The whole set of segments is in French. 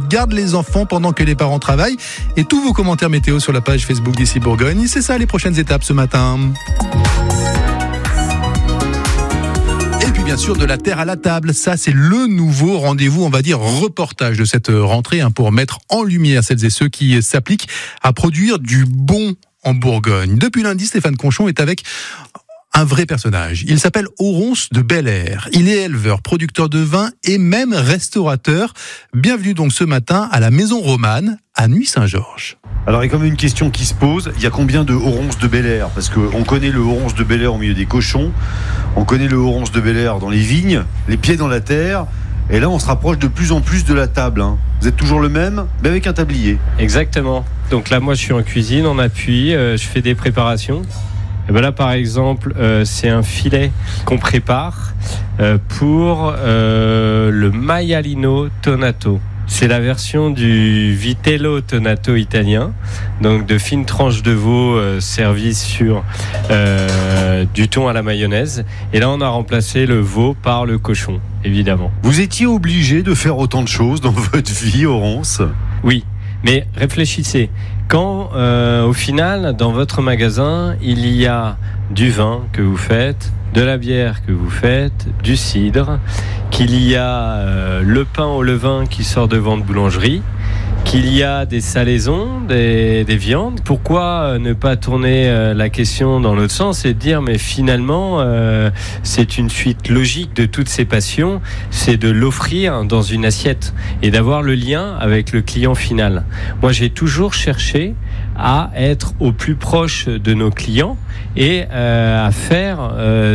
garde les enfants pendant que les parents travaillent. Et tous vos commentaires météo sur la page Facebook d'Ici Bourgogne. C'est ça les prochaines étapes ce matin. Et puis bien sûr de la terre à la table, ça c'est le nouveau rendez-vous, on va dire reportage de cette rentrée pour mettre en lumière celles et ceux qui s'appliquent à produire du bon en Bourgogne. Depuis lundi, Stéphane Conchon est avec un vrai personnage. Il s'appelle Oronce de Bel-Air. Il est éleveur, producteur de vin et même restaurateur. Bienvenue donc ce matin à la Maison Romane à Nuits-Saint-Georges. Alors il y a quand même une question qui se pose, il y a combien de Oronce de Bel-Air ? Parce qu'on connaît le Oronce de Bel-Air au milieu des cochons, on connaît le Oronce de Bel-Air dans les vignes, les pieds dans la terre, et là on se rapproche de plus en plus de la table. Vous êtes toujours le même, mais avec un tablier. Exactement. Donc là moi je suis en cuisine, en appui, je fais des préparations. Et ben là par exemple c'est un filet qu'on prépare pour le maialino tonato. C'est la version du vitello tonato italien, donc de fines tranches de veau servies sur du thon à la mayonnaise. Et là on a remplacé le veau par le cochon, évidemment. Vous étiez obligé de faire autant de choses dans votre vie, Oronce ? Oui, mais réfléchissez. Quand au final, dans votre magasin, il y a du vin que vous faites, de la bière que vous faites, du cidre, qu'il y a le pain au levain qui sort de vente boulangerie, qu'il y a des salaisons, des viandes. Pourquoi ne pas tourner la question dans l'autre sens et dire mais finalement c'est une suite logique de toutes ces passions, c'est de l'offrir dans une assiette et d'avoir le lien avec le client final. Moi j'ai toujours cherché à être au plus proche de nos clients et à faire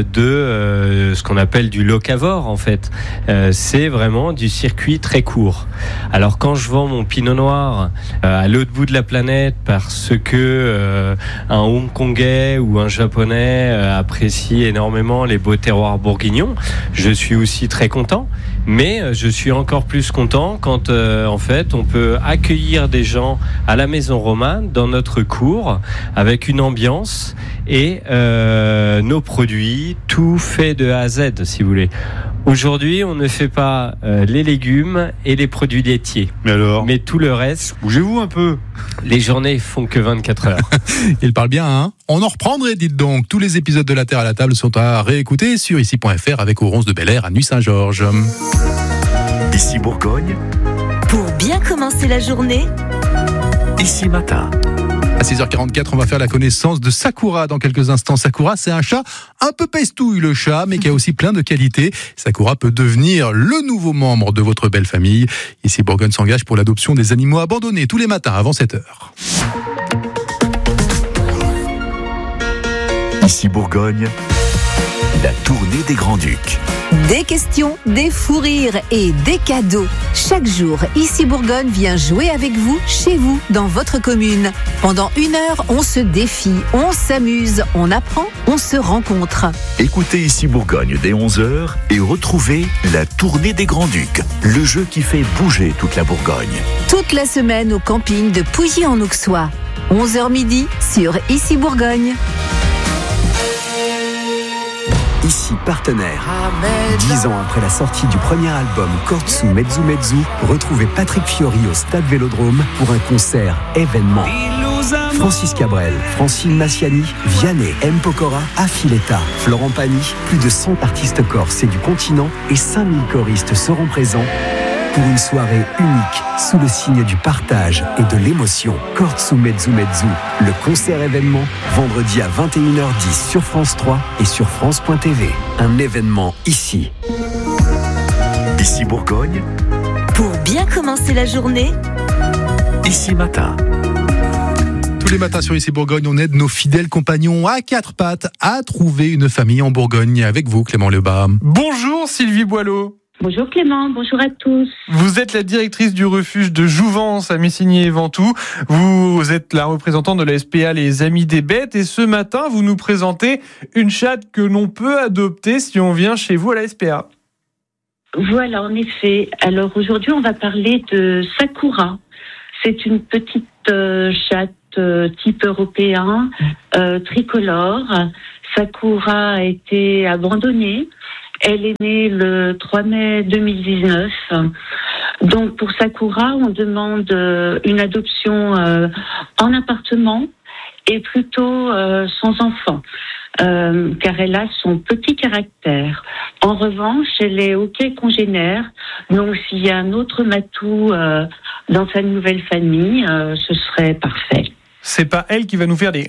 de ce qu'on appelle du locavore en fait. C'est vraiment du circuit très court. Alors quand je vends mon pinot noir à l'autre bout de la planète parce que un Hongkongais ou un Japonais apprécie énormément les beaux terroirs bourguignons, je suis aussi très content. Mais je suis encore plus content quand en fait on peut accueillir des gens à la Maison Romane dans notre cour avec une ambiance et nos produits, tout fait de A à Z si vous voulez. Aujourd'hui, on ne fait pas les légumes et les produits laitiers. Mais tout le reste. Bougez-vous un peu. Les journées font que 24 heures. Il parle bien, hein ? On en reprendrait, dites donc. Tous les épisodes de La Terre à la table sont à réécouter sur ici.fr avec Oronce de Bel-Air à Nuits-Saint-Georges. Ici Bourgogne. Pour bien commencer la journée. Ici Matin. À 6h44, on va faire la connaissance de Sakura dans quelques instants. Sakura, c'est un chat un peu pestouille, le chat, mais qui a aussi plein de qualités. Sakura peut devenir le nouveau membre de votre belle famille. Ici, Bourgogne s'engage pour l'adoption des animaux abandonnés tous les matins avant 7h. Ici Bourgogne, la tournée des Grands-Ducs. Des questions, des fous rires et des cadeaux. Chaque jour, Ici Bourgogne vient jouer avec vous, chez vous, dans votre commune. Pendant 1 heure, on se défie, on s'amuse, on apprend, on se rencontre. Écoutez Ici Bourgogne dès 11h et retrouvez la tournée des Grands-Ducs, le jeu qui fait bouger toute la Bourgogne. Toute la semaine au camping de Pouilly-en-Auxois. 11h midi sur Ici Bourgogne. Ici partenaire. 10 ans après la sortie du premier album Cortsu Mezzu Mezzu, retrouvez Patrick Fiori au Stade Vélodrome pour un concert événement. Francis Cabrel, Francine Massiani, Vianney, M. Pokora, Affiletta, Florent Pagny, plus de 100 artistes corses et du continent et 5000 choristes seront présents pour une soirée unique sous le signe du partage et de l'émotion. Cortsu Mezzu Mezzu, le concert événement, vendredi à 21h10 sur France 3 et sur France.tv. Un événement ici. Ici Bourgogne. Pour bien commencer la journée. Ici Matin. Tous les matins sur Ici Bourgogne, on aide nos fidèles compagnons à 4 pattes à trouver une famille en Bourgogne. Avec vous, Clément Lebas. Bonjour Sylvie Boileau. Bonjour Clément, bonjour à tous. Vous êtes la directrice du refuge de Jouvence à Messigny et Ventoux. Vous êtes la représentante de la SPA Les Amis des Bêtes. Et ce matin, vous nous présentez une chatte que l'on peut adopter si on vient chez vous à la SPA. Voilà, en effet. Alors aujourd'hui, on va parler de Sakura. C'est une petite chatte type européen, tricolore. Sakura a été abandonnée. Elle est née le 3 mai 2019. Donc pour Sakura, on demande une adoption en appartement et plutôt sans enfant. Car elle a son petit caractère. En revanche, elle est OK congénère. Donc, s'il y a un autre matou dans sa nouvelle famille, ce serait parfait. C'est pas elle qui va nous faire des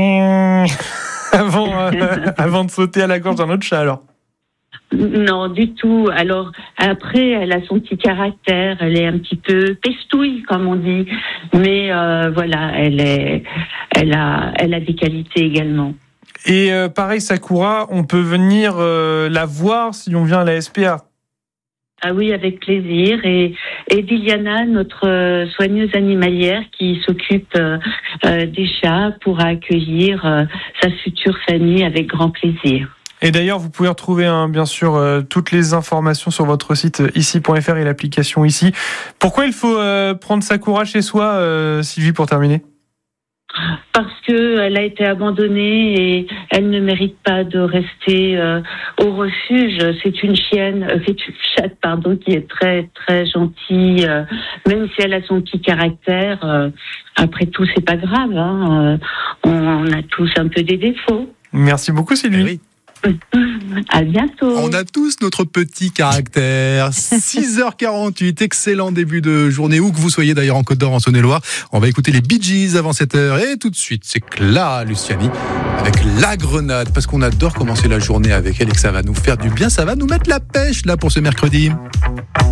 avant de sauter à la gorge d'un autre chat, alors? Non, du tout. Alors, après, elle a son petit caractère. Elle est un petit peu pestouille, comme on dit. Mais voilà, elle a des qualités également. Et pareil, Sakura, on peut venir la voir si on vient à la SPA. Ah oui, avec plaisir. Et Diliana, notre soigneuse animalière qui s'occupe des chats, pourra accueillir sa future famille avec grand plaisir. Et d'ailleurs, vous pouvez retrouver bien sûr toutes les informations sur votre site ici.fr et l'application ici. Pourquoi il faut prendre Sakura chez soi, Sylvie, pour terminer? Parce qu'elle a été abandonnée et elle ne mérite pas de rester au refuge. C'est une chatte, qui est très très gentille, même si elle a son petit caractère. Après tout, c'est pas grave. Hein. On a tous un peu des défauts. Merci beaucoup, Sylvie. Oui. À bientôt. On a tous notre petit caractère. 6h48, excellent début de journée, où que vous soyez d'ailleurs en Côte d'Or, en Saône-et-Loire. On va écouter les Bee Gees avant 7h et tout de suite, c'est Clara Luciani avec La Grenade, parce qu'on adore commencer la journée avec elle et que ça va nous faire du bien, ça va nous mettre la pêche là pour ce mercredi.